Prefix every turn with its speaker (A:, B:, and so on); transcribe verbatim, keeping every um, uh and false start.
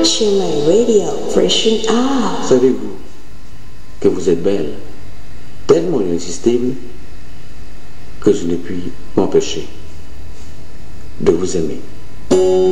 A: Chiang Radio, freshen up.
B: Savez-vous que vous êtes belle, tellement irrésistible, que je ne puis m'empêcher de vous aimer.